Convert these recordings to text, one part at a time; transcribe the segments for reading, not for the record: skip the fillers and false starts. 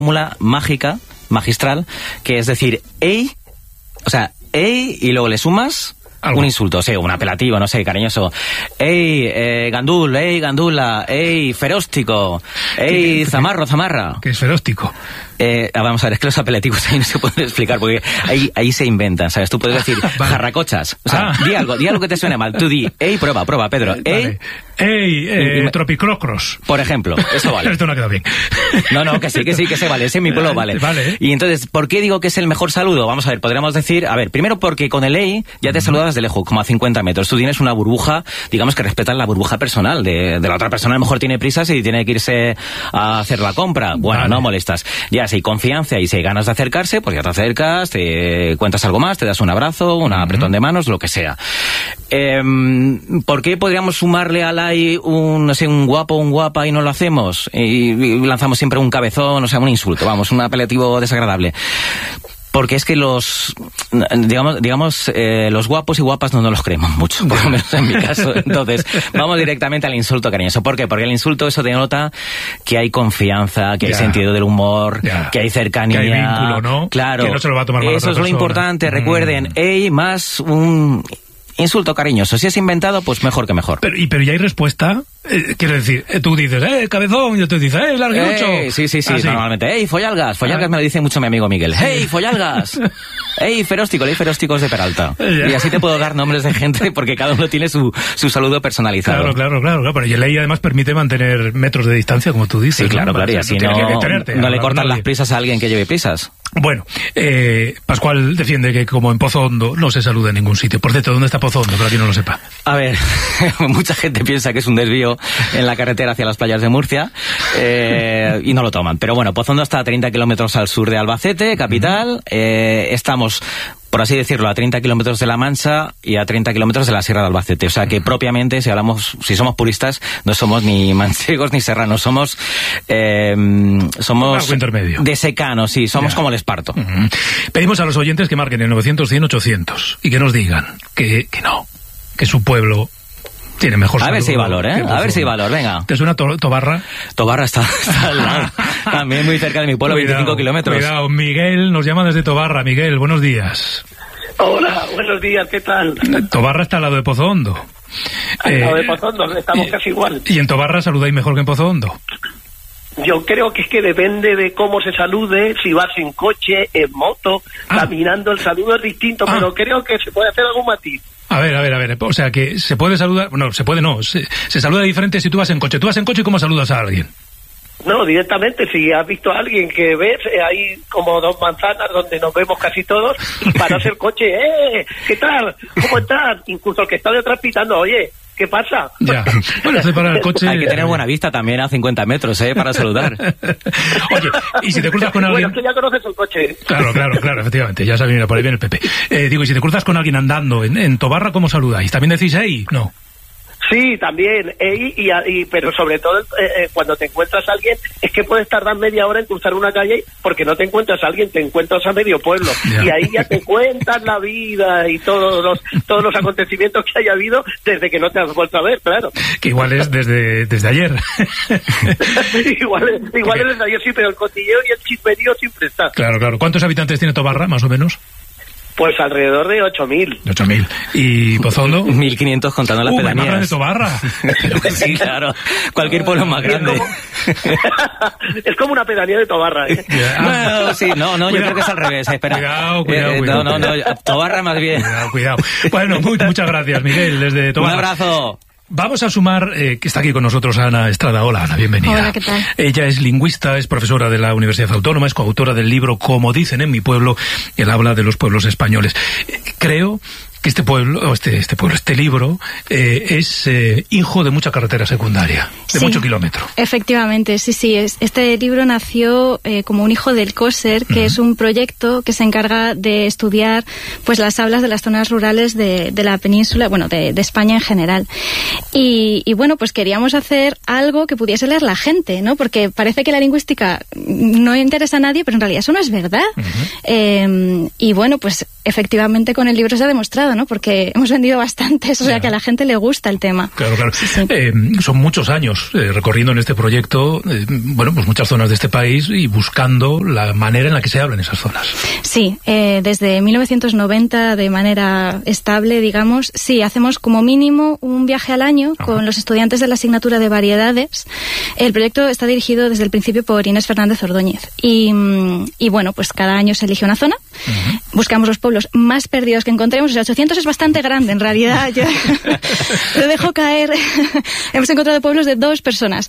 fórmula mágica, magistral, que es decir, ey, o sea, ey, y luego le sumas un insulto, o sea, un apelativo, no sé, cariñoso. Ey, gandul, ey, gandula, ey, feróstico, ey, zamarro, zamarra. ¿Qué es feróstico? Vamos a ver, es que los apelativos ahí no se pueden explicar porque ahí se inventan, ¿sabes? Tú puedes decir jarracochas, o sea, di algo que te suene mal. Tú di, ey, prueba, Pedro, ey. Ey, tropicrocros. Por ejemplo, eso vale. Esto no queda bien. No, que sí, que se vale, ese en mi pueblo vale. Y entonces, ¿por qué digo que es el mejor saludo? Vamos a ver, podríamos decir, primero porque con el ey ya te saludas de lejos, como a 50 metros. Tú tienes una burbuja, digamos que respetas la burbuja personal de la otra persona. A lo mejor tiene prisas y tiene que irse a hacer la compra. Bueno, no molestas. Ya, si hay confianza y si hay ganas de acercarse, pues ya te acercas, te cuentas algo más, te das un abrazo, un apretón de manos, lo que sea. ¿Por qué podríamos sumarle al ay un guapo, un guapa y no lo hacemos? Y lanzamos siempre un cabezón, o sea, un insulto, vamos, un apelativo desagradable. Porque es que los guapos y guapas no nos los creemos mucho, por lo menos en mi caso. Entonces, vamos directamente al insulto cariñoso. ¿Por qué? Porque el insulto eso denota que hay confianza, que hay sentido del humor, que hay cercanía. Que hay vínculo, ¿no? Claro. Que no se lo va a tomar mal eso es lo importante. Recuerden, más un insulto cariñoso. Si es inventado, pues mejor que mejor. Pero ya hay respuesta. Quiero decir, tú dices, cabezón, y yo te dices, larguirucho. Sí, normalmente, follalgas. Follalgas me lo dice mucho mi amigo Miguel. Follalgas. Feróstico, ferósticos de Peralta. Y así te puedo dar nombres de gente porque cada uno tiene su saludo personalizado. Claro. Pero y el ley además permite mantener metros de distancia, como tú dices. Sí, claro, y así no le cortan las prisas a alguien que lleve prisas. Bueno, Pascual defiende que como en Pozo Hondo no se saluda en ningún sitio. Por cierto, ¿dónde está Pozo Hondo? Para quien no lo sepa. A ver, mucha gente piensa que es un desvío en la carretera hacia las playas de Murcia y no lo toman. Pero bueno, Pozo Hondo está a 30 kilómetros al sur de Albacete, capital. Estamos, por así decirlo, a 30 kilómetros de La Mancha y a 30 kilómetros de la Sierra de Albacete. O sea que propiamente, si somos puristas, no somos ni manchegos ni serranos, somos de secano, sí, somos como el Esparto. Pedimos a los oyentes que marquen el 900 100 800 y que nos digan que no, que su pueblo tiene mejor salud. A ver si hay valor, a ver si hay valor, venga. ¿Te suena Tobarra? Tobarra está al lado. También muy cerca de mi pueblo, 25 kilómetros. Cuidado, Miguel nos llama desde Tobarra. Miguel, buenos días. Hola, buenos días, ¿qué tal? Tobarra está al lado de Pozo Hondo. Al lado de Pozo Hondo, estamos casi igual. ¿Y en Tobarra saludáis mejor que en Pozo Hondo? Yo creo que es que depende de cómo se salude, si vas en coche, en moto, caminando, el saludo es distinto, pero creo que se puede hacer algún matiz. A ver, o sea que se puede saludar, se saluda diferente si tú vas en coche. ¿Tú vas en coche y cómo saludas a alguien? No, directamente, si has visto a alguien que ves, hay como 2 manzanas donde nos vemos casi todos, y paras el coche, ¿qué tal? ¿Cómo estás? Incluso el que está detrás pitando, oye, ¿qué pasa? Ya, para el coche... Hay que tener buena vista también a 50 metros, para saludar. Oye, y si te cruzas con alguien... Bueno, es que ya conoces el coche. Claro, efectivamente, ya sabía, por ahí viene el Pepe. Digo, y si te cruzas con alguien andando en Tobarra, ¿cómo saludáis? ¿También decís no? Sí, también, pero sobre todo cuando te encuentras a alguien, es que puedes tardar media hora en cruzar una calle porque no te encuentras a alguien, te encuentras a medio pueblo. Y ahí ya te cuentas la vida y todos los acontecimientos que haya habido desde que no te has vuelto a ver, claro. Que igual es desde ayer. igual es desde ayer, sí, pero el cotilleo y el chismerío siempre está. Claro. ¿Cuántos habitantes tiene Tobarra, más o menos? Pues alrededor de 8.000. 8.000. ¿Y Pozo Hondo? 1.500 contando las pedanías. Más grande Tobarra. Sí, claro. Cualquier pueblo más grande. Es como una pedanía de Tobarra, Bueno, sí, no, yo creo que es al revés. Espera. Cuidado. No, Tobarra más bien. Cuidado. Bueno, muchas gracias, Miguel, desde Tobarra. Un abrazo. Vamos a sumar, que está aquí con nosotros Ana Estrada. Hola, Ana, bienvenida. Hola, ¿qué tal? Ella es lingüista, es profesora de la Universidad Autónoma, es coautora del libro Como dicen en mi pueblo, el habla de los pueblos españoles. Creo que este libro es hijo de mucha carretera secundaria, de mucho kilómetro. Efectivamente, sí. Este libro nació como un hijo del COSER, que es un proyecto que se encarga de estudiar pues las hablas de las zonas rurales de la península, de España en general. Y bueno, pues queríamos hacer algo que pudiese leer la gente, ¿no? Porque parece que la lingüística no interesa a nadie, pero en realidad eso no es verdad. Y bueno, pues efectivamente con el libro se ha demostrado, ¿no? Porque hemos vendido bastantes, o sea que a la gente le gusta el tema. Claro, claro. Sí, sí. Son muchos años recorriendo en este proyecto, bueno, pues muchas zonas de este país y buscando la manera en la que se habla en esas zonas. Sí, desde 1990 de manera estable, digamos, sí, hacemos como mínimo un viaje al año con los estudiantes de la asignatura de variedades. El proyecto está dirigido desde el principio por Inés Fernández Ordóñez y bueno, pues cada año se elige una zona, buscamos los pueblos más perdidos que encontremos, o sea, 800 es bastante grande en realidad, yo lo dejo caer. Hemos encontrado pueblos de 2 personas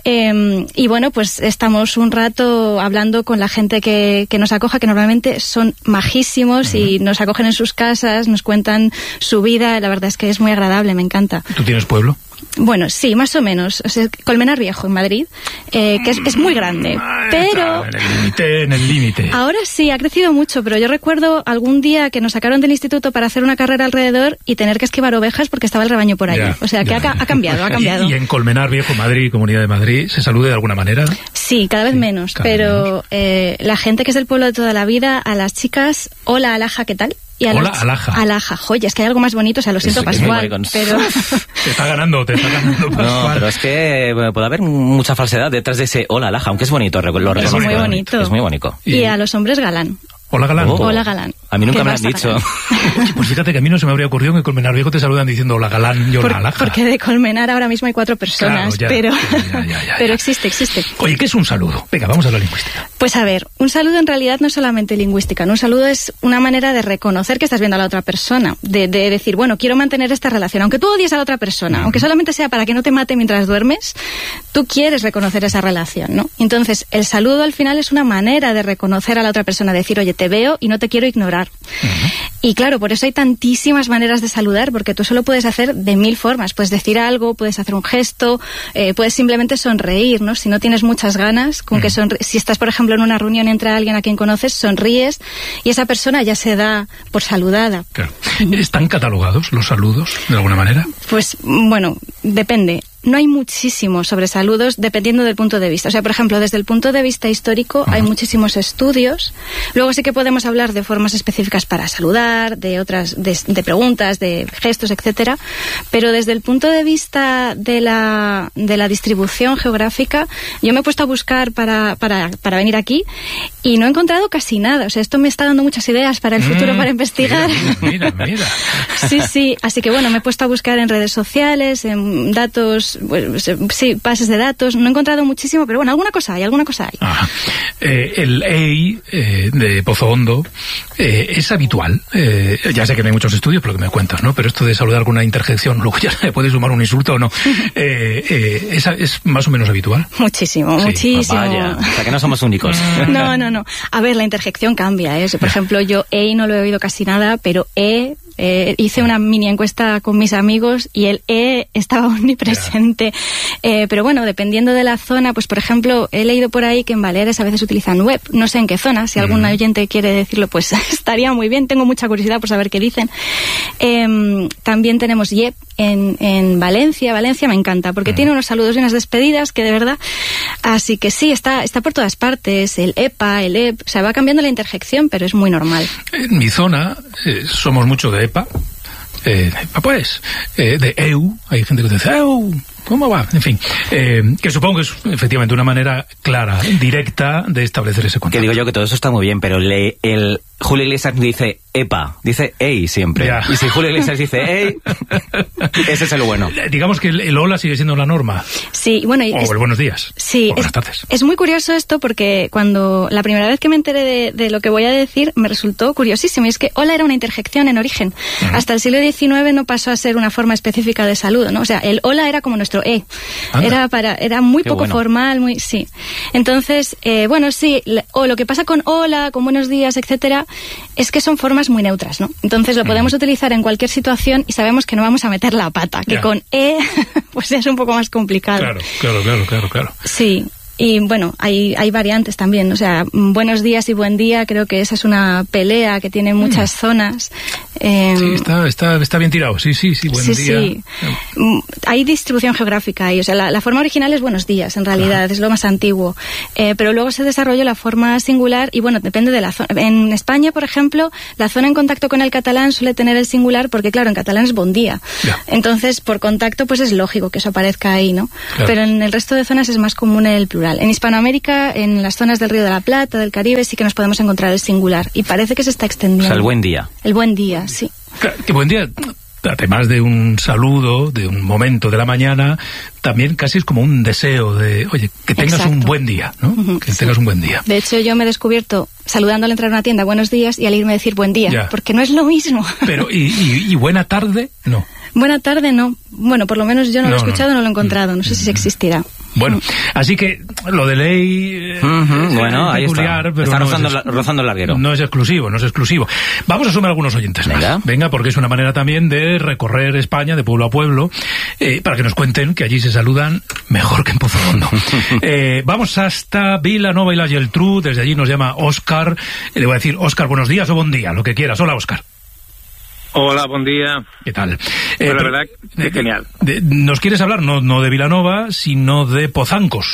y bueno, pues estamos un rato hablando con la gente que nos acoja, que normalmente son majísimos y nos acogen en sus casas, nos cuentan su vida, la verdad es que es muy agradable, me encanta. ¿Tú tienes pueblo? Bueno, sí, más o menos. O sea, Colmenar Viejo, en Madrid, que es muy grande. Pero en el límite. Ahora sí, ha crecido mucho, pero yo recuerdo algún día que nos sacaron del instituto para hacer una carrera alrededor y tener que esquivar ovejas porque estaba el rebaño por allí. O sea, que ha cambiado. ¿Y en Colmenar Viejo, Madrid, Comunidad de Madrid, se salude de alguna manera? Sí, cada vez menos. Pero la gente que es del pueblo de toda la vida, a las chicas, hola, Alaja, ¿qué tal? Y hola, Alaja. Alaja, joya, es que hay algo más bonito, o sea, lo siento, Pascual, pero... Te está ganando, Pascual. No, pero es que puede haber mucha falsedad detrás de ese hola, Alaja, aunque es bonito, lo reconozco. Es muy bonito. Es muy bonito. Y a los hombres galán. Hola, Galán. Hola, Galán. A mí nunca me han dicho. Oye, pues fíjate que a mí no se me habría ocurrido que en Colmenar Viejo te saludan diciendo hola, Galán y hola, Alaja. Porque de Colmenar ahora mismo hay 4 personas, claro, pero existe. Oye, ¿qué es un saludo? Venga, vamos a la lingüística. Pues a ver, un saludo en realidad no es solamente lingüística. Un saludo es una manera de reconocer que estás viendo a la otra persona. De decir, bueno, quiero mantener esta relación. Aunque tú odies a la otra persona, aunque solamente sea para que no te mate mientras duermes, tú quieres reconocer esa relación, ¿no? Entonces, el saludo al final es una manera de reconocer a la otra persona. Decir, oye, te veo y no te quiero ignorar. Y claro, por eso hay tantísimas maneras de saludar, porque tú solo puedes hacer de 1000 formas. Puedes decir algo, puedes hacer un gesto, puedes simplemente sonreír, ¿no? Si no tienes muchas ganas, con que si estás, por ejemplo, en una reunión y entra alguien a quien conoces, sonríes y esa persona ya se da por saludada. Claro. ¿Están catalogados los saludos, de alguna manera? Pues, bueno, depende. No hay muchísimos sobre saludos dependiendo del punto de vista. O sea, por ejemplo, desde el punto de vista histórico hay muchísimos estudios. Luego sí que podemos hablar de formas específicas para saludar, de otras, de preguntas, de gestos, etcétera. Pero desde el punto de vista de la distribución geográfica, yo me he puesto a buscar para venir aquí y no he encontrado casi nada. O sea, esto me está dando muchas ideas para el futuro para investigar. Mira. Sí. Así que bueno, me he puesto a buscar en redes sociales, en datos, sí, bases de datos. No he encontrado muchísimo, pero bueno, alguna cosa hay. Ajá. El EI de Pozo Hondo es habitual. Ya sé que no hay muchos estudios, por lo que me cuentas, ¿no? Pero esto de saludar con una interjección, luego ya le puede sumar un insulto o no. ¿Es más o menos habitual? Muchísimo. Vaya, o sea que no somos únicos. No. A ver, la interjección cambia, ¿eh? Por ejemplo, yo EI no lo he oído casi nada, pero hice una mini encuesta con mis amigos y el estaba omnipresente. Pero bueno, dependiendo de la zona, pues por ejemplo, he leído por ahí que en Baleares a veces utilizan web. No sé en qué zona, si algún oyente quiere decirlo, pues estaría muy bien. Tengo mucha curiosidad por saber qué dicen. También tenemos YEP en Valencia. Valencia me encanta porque tiene unos saludos y unas despedidas que de verdad... Así que sí, está por todas partes. El EPA, el EP, o sea, va cambiando la interjección, pero es muy normal. En mi zona somos mucho de EPA. Pues, de EU, hay gente que dice EU, ¿cómo va? En fin, que supongo que es efectivamente una manera clara, directa de establecer ese contacto. Que digo yo que todo eso está muy bien, pero el Julio Iglesias dice EPA, dice EI siempre. Ya. Y si Julio Iglesias dice EI, ese es el bueno. Digamos que el hola sigue siendo la norma. Sí, bueno, o el buenos días. Sí, o buenas tardes. Es muy curioso esto porque cuando la primera vez que me enteré de lo que voy a decir me resultó curiosísimo. Y es que hola era una interjección en origen. Hasta el siglo XIX no pasó a ser una forma específica de saludo, ¿no? O sea, el hola era como nuestro era muy Qué poco bueno. Formal, muy sí. Entonces, bueno, sí, o lo que pasa con hola, con buenos días, etcétera, es que son formas muy neutras, ¿no? Entonces lo podemos utilizar en cualquier situación y sabemos que no vamos a meter la pata, que con pues es un poco más complicado. Claro. Sí. Y bueno, hay variantes también, o sea, buenos días y buen día, creo que esa es una pelea que tiene muchas zonas. Sí, está bien tirado, sí, buen día. Sí. Hay distribución geográfica ahí, o sea, la forma original es buenos días, en realidad, es lo más antiguo. Pero luego se desarrolló la forma singular y bueno, depende de la zona. En España, por ejemplo, la zona en contacto con el catalán suele tener el singular porque, claro, en catalán es bon día. Ya. Entonces, por contacto, pues es lógico que eso aparezca ahí, ¿no? Claro. Pero en el resto de zonas es más común el plural. En Hispanoamérica, en las zonas del Río de la Plata, del Caribe, sí que nos podemos encontrar el singular. Y parece que se está extendiendo. O sea, el buen día. El buen día, sí. Claro, que buen día, además de un saludo, de un momento de la mañana, también casi es como un deseo de, oye, que tengas un buen día, ¿no? Que tengas un buen día. De hecho, yo me he descubierto saludando al entrar a una tienda, buenos días, y al irme a decir buen día, porque no es lo mismo. Pero, ¿y buena tarde? No. Buena tarde, no. Bueno, por lo menos yo no lo he escuchado, no lo he encontrado. No sé si existirá. Bueno, así que lo de ley bueno, ahí peculiar, está, pero está no rozando el larguero. No es exclusivo. Vamos a sumar algunos oyentes más. Venga, porque es una manera también de recorrer España de pueblo a pueblo, para que nos cuenten que allí se saludan mejor que en Pozondo. Vamos hasta Vilanova y la Geltrú, desde allí nos llama Óscar. Le voy a decir, Óscar, buenos días o buen día, lo que quieras. Hola, Óscar. Hola, buen día. ¿Qué tal? Pues la verdad, genial. ¿Nos quieres hablar no de Vilanova, sino de Pozancos?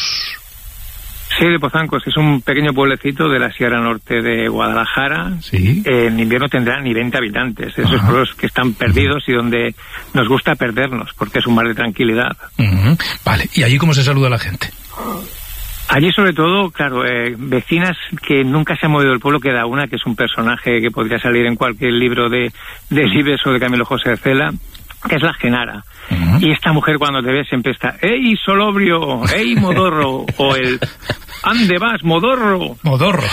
Sí, de Pozancos. Es un pequeño pueblecito de la Sierra Norte de Guadalajara. Sí. En invierno tendrá ni 20 habitantes. Esos pueblos que están perdidos y donde nos gusta perdernos, porque es un mar de tranquilidad. Vale. ¿Y allí cómo se saluda a la gente? Allí, sobre todo, claro, vecinas que nunca se han movido del pueblo. Queda una, que es un personaje que podría salir en cualquier libro de Libes o de Camilo José Cela, que es la Genara. Y esta mujer, cuando te ve, siempre está, ¡ey, Solobrio! ¡Ey, Modorro! O el, ¿ande vas, Modorro? Modorro.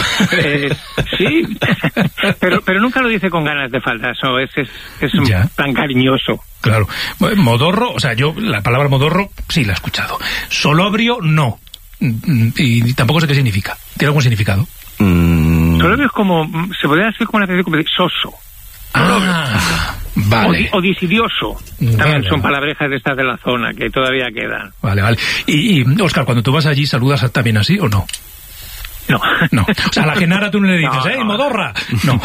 Sí, pero nunca lo dice con ganas de falta. Eso es tan cariñoso. Claro. Modorro, o sea, yo la palabra Modorro sí la he escuchado. Solobrio, no. Y tampoco sé qué significa. ¿Tiene algún significado? Solobrio es como, se podría decir como una especie de soso. Vale. O disidioso. También son palabrejas de estas de la zona que todavía quedan. Vale. Y Óscar, cuando tú vas allí, ¿saludas también así o no? No. O sea, a la Genara tú no le dices, ¡ey, Modorra! No.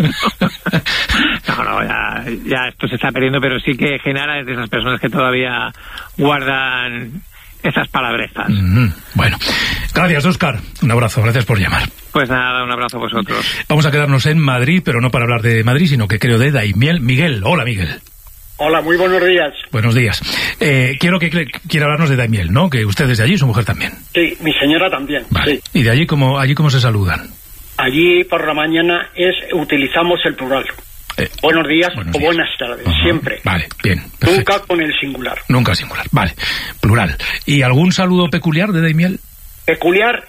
Ya esto se está perdiendo, pero sí que Genara es de esas personas que todavía guardan esas palabrejas. Bueno, gracias, Óscar. Un abrazo, gracias por llamar. Pues nada, un abrazo a vosotros. Vamos a quedarnos en Madrid, pero no para hablar de Madrid, sino que creo de Daimiel. Miguel, hola, Miguel. Hola, muy buenos días. Buenos días. Quiere hablarnos de Daimiel, ¿no? Que usted es de allí, su mujer también. Sí, mi señora también. Vale. Sí. ¿Y de allí cómo se saludan? Allí por la mañana utilizamos el plural. Buenos días o buenas tardes, siempre. Vale, bien. Perfecto. Nunca con el singular. Nunca singular, vale. Plural. ¿Y algún saludo peculiar de Daimiel? Peculiar.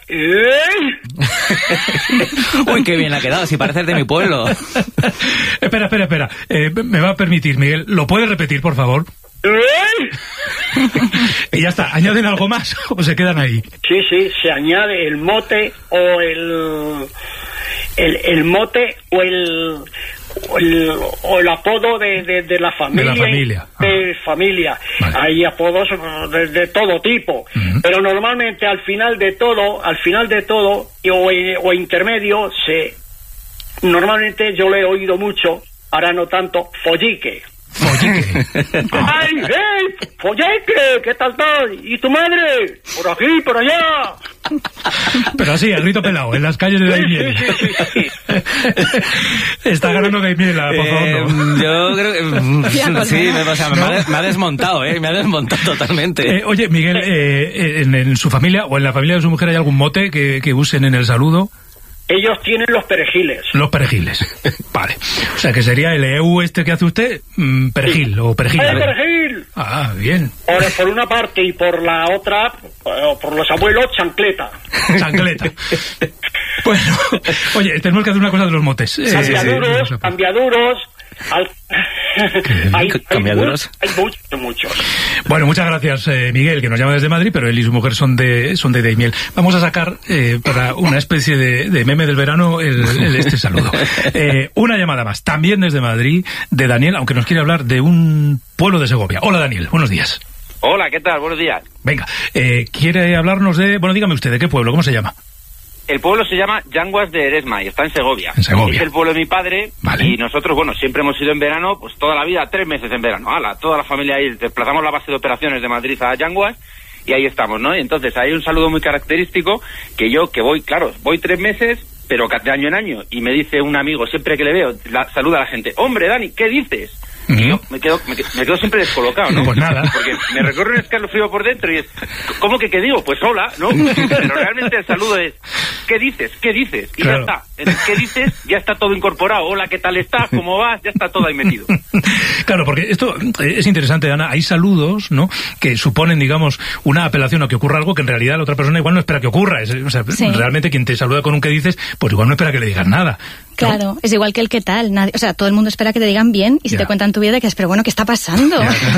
Uy, qué bien ha quedado, si parece de mi pueblo. Espera. Me va a permitir, Miguel. ¿Lo puede repetir, por favor? Y ya está. ¿Añaden algo más o se quedan ahí? Sí, se añade el mote o el mote o el apodo de la familia. De la familia. Familia. Vale. Hay apodos de todo tipo, pero normalmente al final de todo o intermedio normalmente yo le he oído mucho, ahora no tanto, follique. ¡Ay, hey, folleque! ¿Qué tal estás? ¿Y tu madre? Por aquí, por allá. Pero así, el grito pelado, en las calles de Daimiel. Sí. Está ganando Daimiel, por favor. Yo creo que... sí, me ha desmontado, me ha desmontado totalmente. Oye, Miguel, ¿en su familia o en la familia de su mujer hay algún mote que usen en el saludo? Ellos tienen los perejiles. Los perejiles. Vale. O sea, que sería el EU que hace usted, perejil, sí. O perejil. ¡El perejil! Ah, bien. Por una parte y por la otra, por los abuelos, chancleta. Chancleta. Bueno, oye, tenemos que hacer una cosa de los motes. Cambiaduros. Hay muchos. Bueno, muchas gracias, Miguel, que nos llama desde Madrid, pero él y su mujer son de Daimiel. Vamos a sacar para una especie de meme del verano este saludo. Una llamada más, también desde Madrid, de Daniel, aunque nos quiere hablar de un pueblo de Segovia. Hola, Daniel, buenos días. Hola, ¿qué tal? Buenos días. Venga, ¿quiere hablarnos de... Bueno, dígame usted, ¿de qué pueblo? ¿Cómo se llama? El pueblo se llama Llanguas de Eresma y está en Segovia. En Segovia. Es el pueblo de mi padre. Vale. Y nosotros, bueno, siempre hemos ido en verano, pues toda la vida, 3 meses en verano. Toda la familia ahí, desplazamos la base de operaciones de Madrid a Llanguas y ahí estamos, ¿no? Y entonces hay un saludo muy característico que yo, que voy, claro, voy 3 meses, pero de año en año, y me dice un amigo, siempre que le veo, saluda a la gente, hombre, Dani, ¿qué dices? Y yo me quedo siempre descolocado, ¿no? Pues nada. Porque me recorre un escalofrío por dentro y es, ¿cómo que qué digo? Pues hola, ¿no? Pero realmente el saludo es, ¿qué dices? ¿Qué dices? Y claro. Ya está. En el ¿qué dices? Ya está todo incorporado. Hola, ¿qué tal estás? ¿Cómo vas? Ya está todo ahí metido. Claro, porque esto es interesante, Ana. Hay saludos, ¿no?, que suponen, digamos, una apelación a que ocurra algo que en realidad la otra persona igual no espera que ocurra. O sea, sí. Realmente quien te saluda con un ¿qué dices? Pues igual no espera que le digas nada. Claro, ¿no? Es igual que el ¿qué tal? O sea, todo el mundo espera que te digan bien y si te cuentan tu vida, que es, pero bueno, ¿qué está pasando?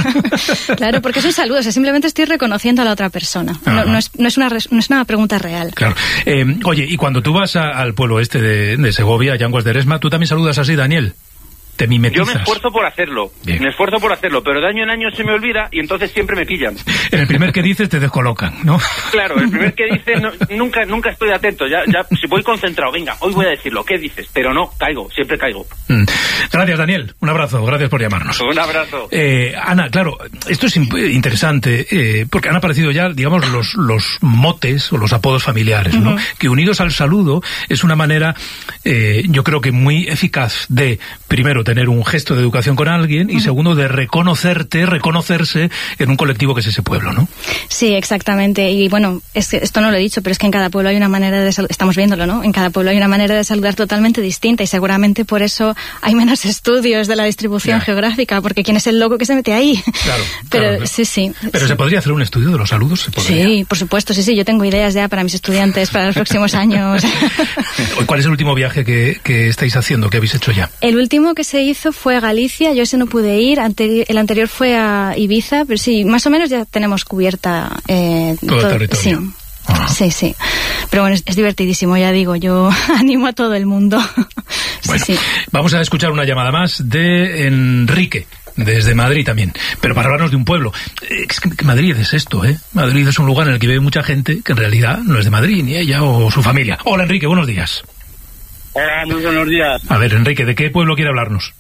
Claro, porque es un saludo, o sea, simplemente estoy reconociendo a la otra persona. No es una pregunta real. Claro. Oye, y cuando tú vas al pueblo este de Segovia, Llanguas de Eresma, ¿tú también saludas así, Daniel? Te mimetizas. Yo me esfuerzo por hacerlo. Bien. Me esfuerzo por hacerlo, pero de año en año se me olvida y entonces siempre me pillan. En el primer que dices te descolocan, ¿no? Claro, el primer que dices nunca estoy atento. Ya si voy concentrado, venga, hoy voy a decirlo, ¿qué dices? Pero no, siempre caigo. Gracias, Daniel. Un abrazo, gracias por llamarnos. Un abrazo. Ana, claro, esto es interesante, porque han aparecido ya, digamos, los motes o los apodos familiares, ¿no? Que unidos al saludo es una manera, yo creo que muy eficaz de, primero, tener un gesto de educación con alguien y segundo, de reconocerse en un colectivo que es ese pueblo, ¿no? Sí, exactamente. Y bueno, es que esto no lo he dicho, pero es que en cada pueblo hay una manera de saludar, estamos viéndolo, ¿no? En cada pueblo hay una manera de saludar totalmente distinta y seguramente por eso hay menos estudios de la distribución geográfica, porque ¿quién es el loco que se mete ahí? Claro. Pero claro. Sí. ¿Pero se podría hacer un estudio de los saludos? Sí, por supuesto, sí. Yo tengo ideas ya para mis estudiantes para los próximos años. ¿Cuál es el último viaje que estáis haciendo, que habéis hecho ya? El último que se hizo fue a Galicia, yo ese no pude ir, el anterior fue a Ibiza, pero sí, más o menos ya tenemos cubierta todo el territorio. Sí. Sí. Pero bueno, es divertidísimo, ya digo, yo animo a todo el mundo. Bueno, sí. Vamos a escuchar una llamada más de Enrique, desde Madrid también, pero para hablarnos de un pueblo. Es que Madrid es esto, ¿eh? Madrid es un lugar en el que vive mucha gente que en realidad no es de Madrid, ni ella o su familia. Hola, Enrique, buenos días. Hola, muy buenos días. A ver, Enrique, ¿de qué pueblo quiere hablarnos?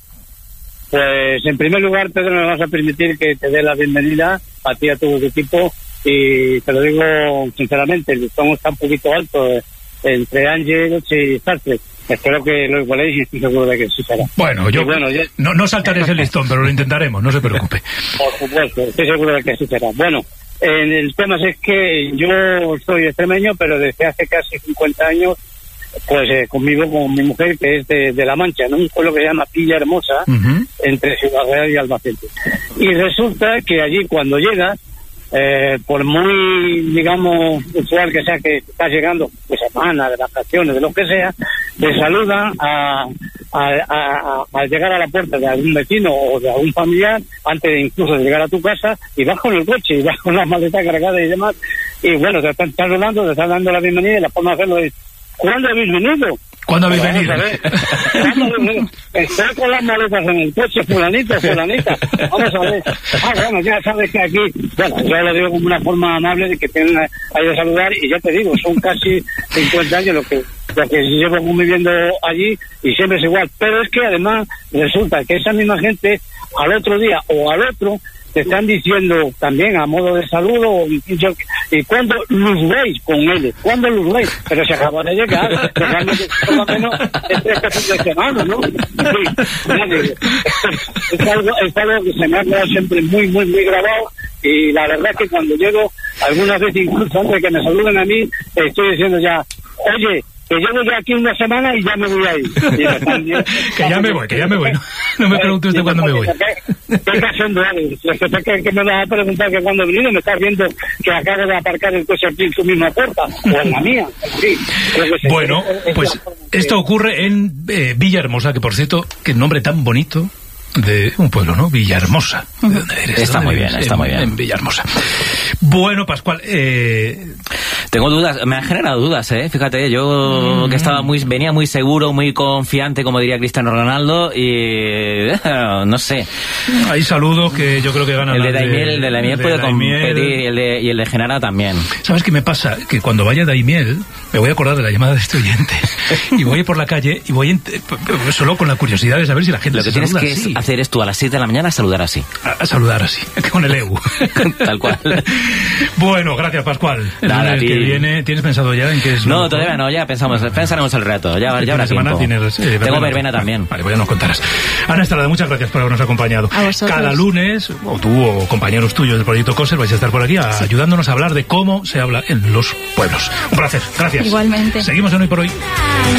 Pues, en primer lugar, Pedro, me vas a permitir que te dé la bienvenida a ti y a todo tu equipo, y te lo digo sinceramente, el listón está un poquito alto entre Ángel y Sartre. Espero que lo igualéis y estoy seguro de que sí será. Bueno, yo no saltaré ese listón, pero lo intentaremos, no se preocupe. Por supuesto, estoy seguro de que sí será. Bueno, el tema es que yo soy extremeño, pero desde hace casi 50 años pues convivo con mi mujer, que es de La Mancha, en un pueblo que se llama Villahermosa, entre Ciudad Real y Albacete. Y resulta que allí cuando llegas, por muy, digamos, usual que sea que estás llegando de semana, de vacaciones, de lo que sea, te saludan al llegar a la puerta de algún vecino o de algún familiar, antes de incluso de llegar a tu casa, y vas con el coche, y vas con las maletas cargadas y demás, y bueno, te están saludando, te están dando la bienvenida, y la forma de hacerlo es: ¿cuándo habéis venido? ¿Cuándo habéis venido? Está con las maletas en el coche, fulanita. Vamos a ver. Bueno, ya sabes que aquí, bueno, yo lo digo como una forma amable de que tienen ahí de saludar, y ya te digo, son casi 50 años lo que llevo conviviendo allí, y siempre es igual. Pero es que además resulta que esa misma gente al otro día o al otro te están diciendo también a modo de saludo, y cuando los veis con él, cuando los veis, pero se acaba de llegar, realmente por lo menos este fin de semana, ¿no? Sí, es algo que se me ha quedado siempre muy grabado, y la verdad es que cuando llego, algunas veces incluso antes de que me saluden a mí, estoy diciendo ya, oye, que llevo ya aquí una semana y ya me voy a ir. Que ya me voy. No me pregunte usted cuándo me voy. ¿Qué haciendo, Alex? Que me vas a preguntar que cuándo venido, me estás viendo que acabo de aparcar el coche aquí en tu misma puerta, o en la mía. Sí. Bueno, pues esto ocurre en Villahermosa, que por cierto, qué nombre tan bonito. de un pueblo, ¿no? Villahermosa. ¿De dónde eres? Está muy bien, está muy bien. En Villahermosa. Bueno, Pascual, tengo dudas, me han generado dudas, fíjate, yo que venía muy seguro, muy confiante, como diría Cristiano Ronaldo, y no sé. Hay saludos que yo creo que ganan. El de Daimiel puede competir, y el de Genara también. ¿Sabes qué me pasa? Que cuando vaya Daimiel, me voy a acordar de la llamada de este oyente, y voy por la calle, y voy solo con la curiosidad de saber si la gente lo que tienes que hacer es tú a las 6 de la mañana saludar así. A saludar así, con el EU. Tal cual. Bueno, gracias, Pascual. Nada, el que viene, ¿tienes pensado ya en qué es? No, todavía no, ya pensaremos el reto. Ya habrá tiempo. Tengo verbena también. Vale, pues ya nos contarás. Ana Estrada, muchas gracias por habernos acompañado. A vosotros. Cada lunes, o tú o compañeros tuyos del Proyecto COSER vais a estar por aquí ayudándonos a hablar de cómo se habla en los pueblos. Un placer, gracias. Igualmente. Seguimos en Hoy por Hoy.